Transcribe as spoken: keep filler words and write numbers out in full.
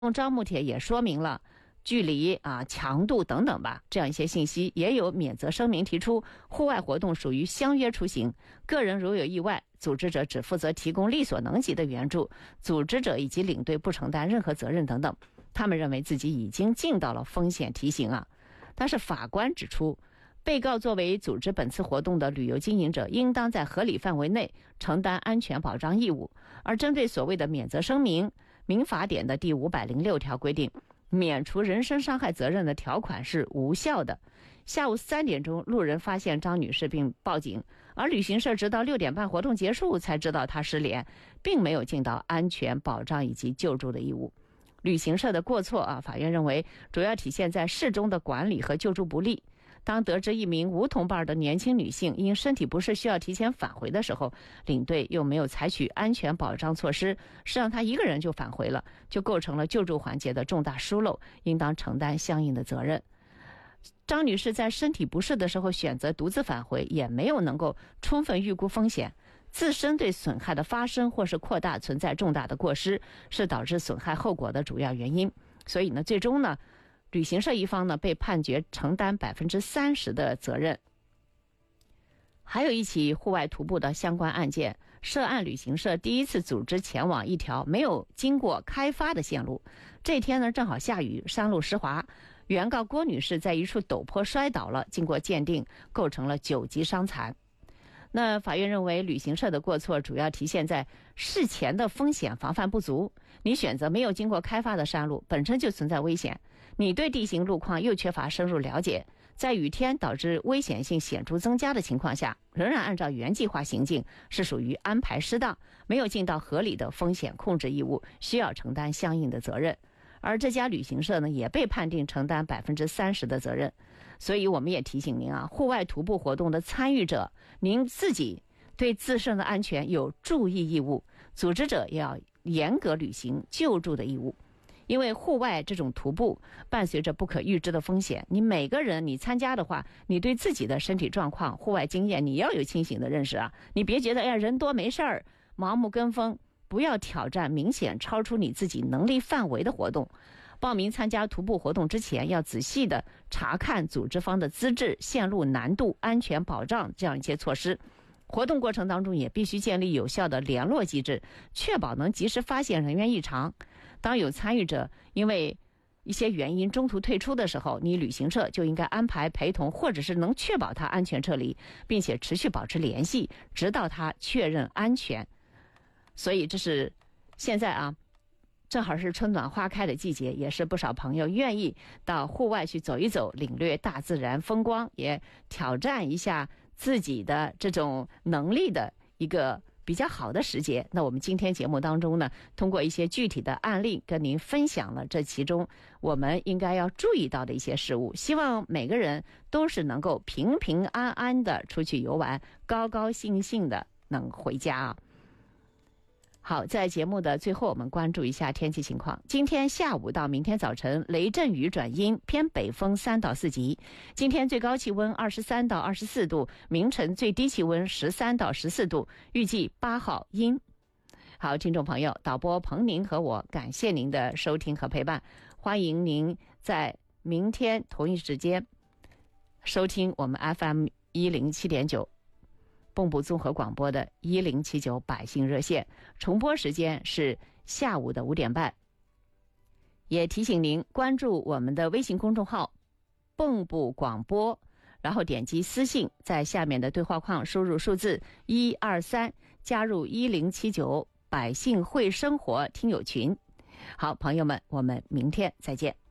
招募帖也说明了距离啊、强度等等吧，这样一些信息。也有免责声明提出，户外活动属于相约出行，个人如有意外，组织者只负责提供力所能及的援助，组织者以及领队不承担任何责任等等。他们认为自己已经尽到了风险提醒啊。但是法官指出，被告作为组织本次活动的旅游经营者，应当在合理范围内承担安全保障义务。而针对所谓的免责声明，民法典的第五百零六条规定，免除人身伤害责任的条款是无效的。下午三点钟，路人发现张女士并报警，而旅行社直到六点半活动结束才知道她失联，并没有尽到安全保障以及救助的义务。旅行社的过错啊，法院认为主要体现在事中的管理和救助不力。当得知一名无同伴的年轻女性因身体不适需要提前返回的时候，领队又没有采取安全保障措施，是让她一个人就返回了，就构成了救助环节的重大疏漏，应当承担相应的责任。张女士在身体不适的时候选择独自返回，也没有能够充分预估风险，自身对损害的发生或是扩大存在重大的过失，是导致损害后果的主要原因。所以呢，最终呢，旅行社一方呢被判决承担百分之三十的责任。还有一起户外徒步的相关案件，涉案旅行社第一次组织前往一条没有经过开发的线路，这天呢正好下雨，山路湿滑，原告郭女士在一处陡坡摔倒了，经过鉴定构成了九级伤残。那法院认为，旅行社的过错主要体现在事前的风险防范不足。你选择没有经过开发的山路，本身就存在危险，你对地形路况又缺乏深入了解，在雨天导致危险性显著增加的情况下，仍然按照原计划行进，是属于安排失当，没有尽到合理的风险控制义务，需要承担相应的责任。而这家旅行社呢，也被判定承担百分之三十的责任。所以我们也提醒您啊，户外徒步活动的参与者，您自己对自身的安全有注意义务，组织者也要严格履行救助的义务。因为户外这种徒步伴随着不可预知的风险，你每个人你参加的话，你对自己的身体状况、户外经验，你要有清醒的认识啊！你别觉得哎呀人多没事儿，盲目跟风。不要挑战明显超出你自己能力范围的活动。报名参加徒步活动之前，要仔细的查看组织方的资质、线路难度、安全保障这样一些措施。活动过程当中也必须建立有效的联络机制，确保能及时发现人员异常。当有参与者因为一些原因中途退出的时候，你旅行社就应该安排陪同，或者是能确保他安全撤离，并且持续保持联系，直到他确认安全。所以这是现在啊，正好是春暖花开的季节，也是不少朋友愿意到户外去走一走，领略大自然风光，也挑战一下自己的这种能力的一个比较好的时节。那我们今天节目当中呢，通过一些具体的案例跟您分享了这其中我们应该要注意到的一些事物，希望每个人都是能够平平安安的出去游玩，高高兴兴的能回家啊。好，在节目的最后，我们关注一下天气情况。今天下午到明天早晨，雷阵雨转阴，偏北风三到四级。今天最高气温二十三到二十四度，明晨最低气温十三到十四度，预计八号阴。好，听众朋友，导播彭宁和我感谢您的收听和陪伴，欢迎您在明天同一时间收听我们 F M 一零七点九。蚌埠综合广播的一零七九百姓热线，重播时间是下午的五点半。也提醒您关注我们的微信公众号蚌埠广播，然后点击私信，在下面的对话框输入数字一二三，加入一零七九百姓会生活听友群。好，朋友们，我们明天再见。